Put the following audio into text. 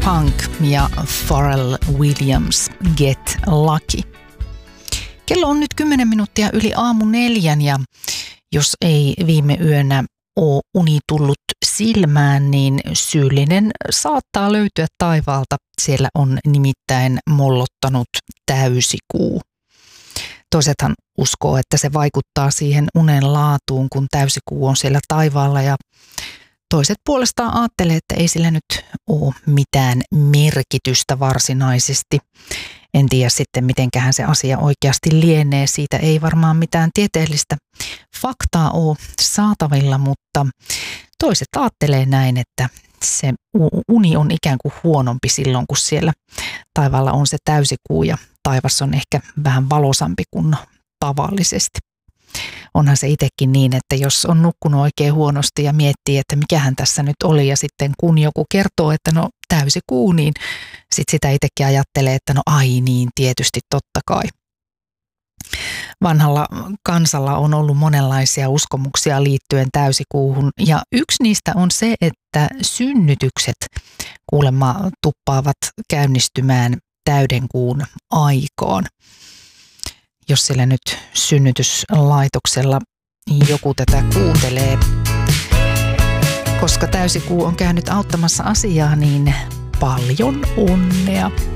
Punk ja Pharrell Williams, Get Lucky. Kello on nyt 10 minuuttia yli 3:00 ja jos ei viime yönä ole uni tullut silmään, niin syyllinen saattaa löytyä taivaalta. Siellä on nimittäin mollottanut täysikuu. Toisethan uskoo, että se vaikuttaa siihen unen laatuun, kun täysikuu on siellä taivaalla, ja toiset puolestaan ajattelee, että ei sillä nyt ole mitään merkitystä varsinaisesti. En tiedä sitten, mitenköhän se asia oikeasti lienee. Siitä ei varmaan mitään tieteellistä faktaa ole saatavilla, mutta toiset ajattelee näin, että se uni on ikään kuin huonompi silloin, kun siellä taivaalla on se täysikuu ja taivas on ehkä vähän valoisampi kuin tavallisesti. Onhan se itsekin niin, että jos on nukkunut oikein huonosti ja miettii, että mikähän tässä nyt oli, ja sitten kun joku kertoo, että no täysikuu, niin sitten sitä itsekin ajattelee, että no ai niin, tietysti totta kai. Vanhalla kansalla on ollut monenlaisia uskomuksia liittyen täysikuuhun, ja yksi niistä on se, että synnytykset kuulemma tuppaavat käynnistymään täydenkuun aikaan. Jos siellä nyt synnytyslaitoksella joku tätä kuuntelee, koska täysikuu on käynyt auttamassa asiaa, niin paljon onnea!